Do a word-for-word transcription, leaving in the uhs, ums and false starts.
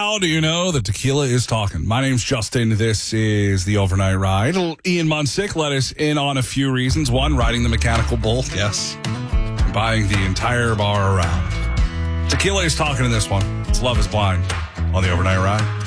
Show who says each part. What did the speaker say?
Speaker 1: How do you know that tequila is talking? My name's Justin. This is the Overnight Ride. Ian Munsick let us in on a few reasons. One, riding the mechanical bull. Yes. Buying the entire bar around. Tequila is talking in this one. It's Love is Blind on the Overnight Ride.